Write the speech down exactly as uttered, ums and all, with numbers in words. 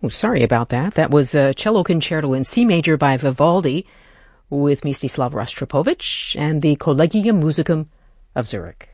Oh, sorry about that. That was a cello concerto in C major by Vivaldi with Mstislav Rostropovich and the Collegium Musicum of Zurich.